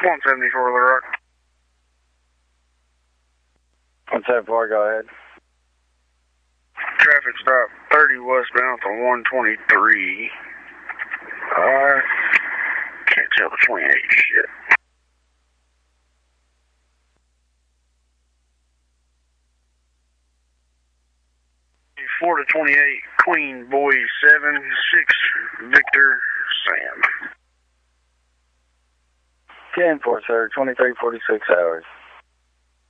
174 Little Rock. 174, go ahead. Traffic stop 30 westbound to 123. Alright. Can't tell the 28 shit. 4 to 28, Queen Boy 7, 6, Victor Sam. 10-4, sir, 2346 hours.